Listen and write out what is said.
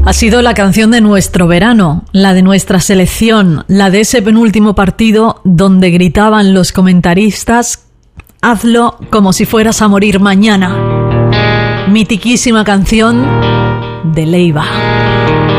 Ha sido la canción de nuestro verano, la de nuestra selección, la de ese penúltimo partido donde gritaban los comentaristas: hazlo como si fueras a morir mañana. Mitiquísima canción de Leiva.